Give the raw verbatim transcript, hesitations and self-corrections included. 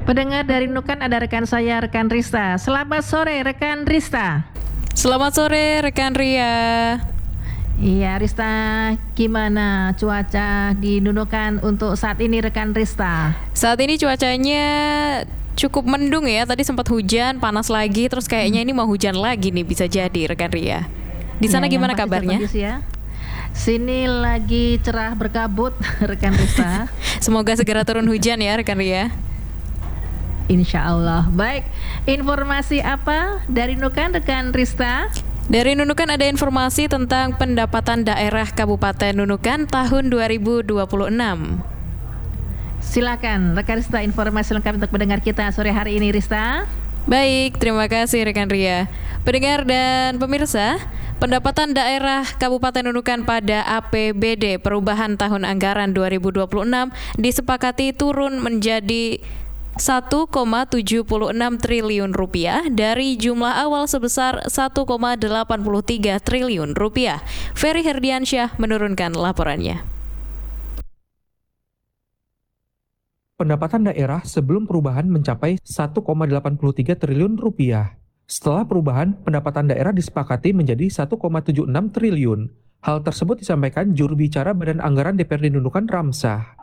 Pendengar dari Nunukan ada rekan saya, rekan Rista. Selamat sore, rekan Rista. Selamat sore, rekan Ria. Iya, Rista, gimana cuaca di Nunukan untuk saat ini, rekan Rista? Saat ini cuacanya cukup mendung ya. Tadi sempat hujan, panas lagi, terus kayaknya ini mau hujan lagi nih, bisa jadi, rekan Ria. Di sana Ya, gimana kabarnya? Ya. Sini lagi cerah berkabut, rekan Rista. Semoga segera turun hujan ya, rekan Ria. Insya Allah. Baik, informasi apa dari Nunukan, rekan Rista? Dari Nunukan ada informasi tentang pendapatan daerah Kabupaten Nunukan tahun dua ribu dua puluh enam. Silakan, rekan Rista, informasi lengkap untuk pendengar kita sore hari ini, Rista. Baik, terima kasih rekan Ria. Pendengar dan pemirsa, pendapatan daerah Kabupaten Nunukan pada A P B D perubahan tahun anggaran dua ribu dua puluh enam disepakati turun menjadi satu koma tujuh enam triliun rupiah dari jumlah awal sebesar satu koma delapan tiga triliun rupiah. Ferry Herdiansyah menurunkan laporannya. Pendapatan daerah sebelum perubahan mencapai satu koma delapan tiga triliun rupiah. Setelah perubahan, pendapatan daerah disepakati menjadi satu koma tujuh enam triliun. Hal tersebut disampaikan juru bicara Badan Anggaran D P R D Nunukan Ramsah.